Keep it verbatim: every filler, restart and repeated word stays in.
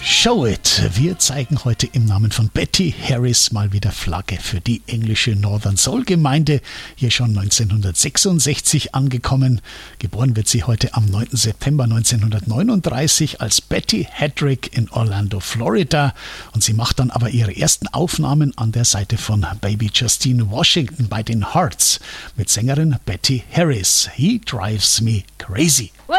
Show It. Wir zeigen heute im Namen von Betty Harris mal wieder Flagge für die englische Northern Soul Gemeinde. Hier schon neunzehnhundertsechsundsechzig angekommen. Geboren wird sie heute am neunten September neunzehnhundertneununddreißig als Betty Hedrick in Orlando, Florida. Und sie macht dann aber ihre ersten Aufnahmen an der Seite von Baby Justine Washington bei den Hearts mit Sängerin Betty Harris. He Drives Me Crazy. Well,